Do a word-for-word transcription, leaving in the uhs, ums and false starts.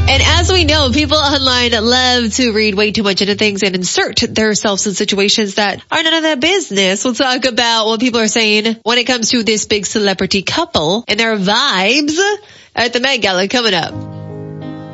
And as we know, people online love to read way too much into things and insert themselves in situations that are none of their business. We'll talk about what people are saying when it comes to this big celebrity couple and their vibes at the Met Gala coming up.